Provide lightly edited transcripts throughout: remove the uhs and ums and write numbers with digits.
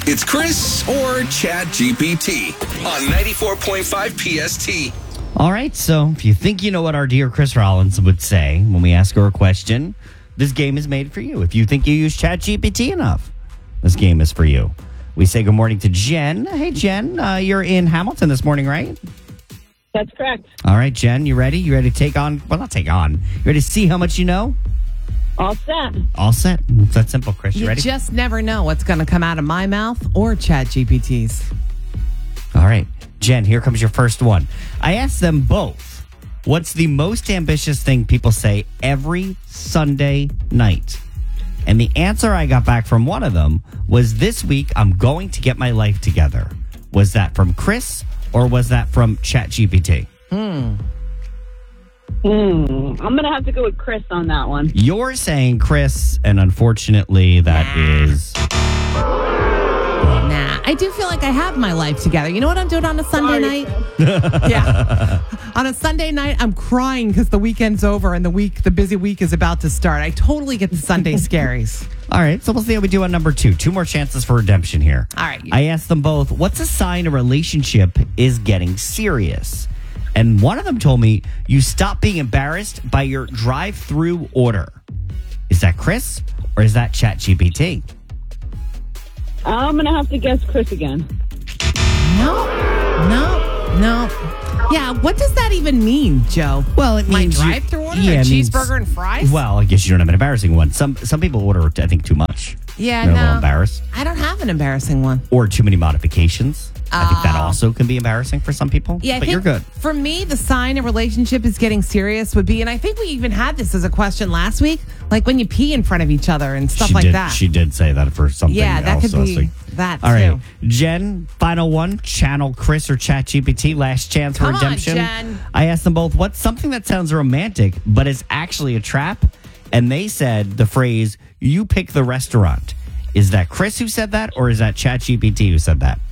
It's Chris or Chat GPT on 94.5 PST. All right, so if you think you know what our dear Chris Rollins would say when we ask her a question, this game is made for you. If you think you use ChatGPT enough, this game is for you. We say good morning to Jen. Hey, Jen, you're in Hamilton this morning, right? That's correct. All right, Jen, you ready? You ready to take on? Well, not take on. You ready to see how much you know? All set. All set. It's that simple, Chris. You You ready? just never know what's going to come out of my mouth or ChatGPT's. All right, Jen, here comes your first one. I asked them both, what's the most ambitious thing people say every Sunday night? And the answer I got back from one of them was, this week I'm going to get my life together. Was that from Chris or was that from ChatGPT? I'm going to have to go with Chris on that one. You're saying Chris, and unfortunately that is... Nah, I do feel like I have my life together. You know what I'm doing on a Sunday night? Yeah. On a Sunday night, I'm crying because the weekend's over and the busy week is about to start. I totally get the Sunday scaries. All right, so we'll see how we do on number 2. 2 more chances for redemption here. All right. I asked them both, what's a sign a relationship is getting serious? And one of them told me, you stop being embarrassed by your drive-through order. Is that Chris or is that ChatGPT? I'm going to have to guess Chris again. No. Yeah, what does that even mean, Joe? Well, it My means you- drive-through order? yeah, a it means- cheeseburger and fries? Well, I guess you don't have an embarrassing one. Some people order, I think, too much. Yeah, They're a little no. embarrassed. I don't have an embarrassing one. Or too many modifications. I think that also can be embarrassing for some people. Yeah, I but think you're good. For me, the sign a relationship is getting serious would be, and I think we even had this as a question last week, like when you pee in front of each other and stuff like that. She did say that for something Yeah, that else. could so be it's like- that All too. right, Jen, final one. Channel Chris or ChatGPT. Last chance for Come on, redemption. Jen. I asked them both, what's something that sounds romantic but is actually a trap? And they said the phrase, you pick the restaurant. Is that Chris who said that or is that ChatGPT who said that?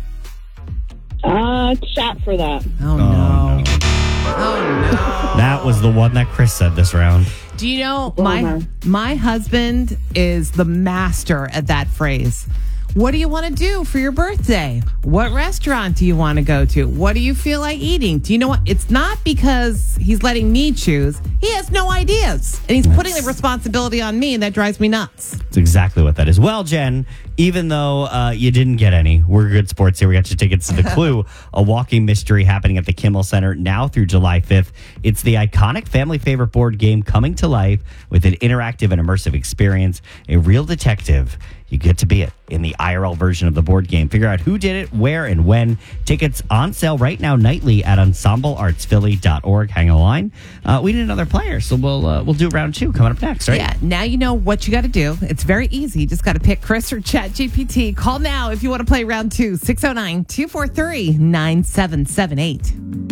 Chat for that. Oh, no. Oh, no. That was the one that Chris said this round. Do you know, Bummer. my husband is the master at that phrase. What do you want to do for your birthday? What restaurant do you want to go to? What do you feel like eating? Do you know what? It's not because he's letting me choose. He has no ideas. And he's putting the responsibility on me, and that drives me nuts. That's exactly what that is. Well, Jen, even though you didn't get any, we're good sports here. We got your tickets to The Clue, a walking mystery happening at the Kimmel Center now through July 5th. It's the iconic family favorite board game coming to life with an interactive and immersive experience. A real detective. You get to be it in the IRL version of the board game. Figure out who did it, where, and when. Tickets on sale right now nightly at ensembleartsphilly.org. Hang on the line. We need another player, so we'll do round 2 coming up next, right? Yeah, now you know what you got to do. It's very easy. You just got to pick Chris or ChatGPT. Call now if you want to play round 2. 609-243-9778.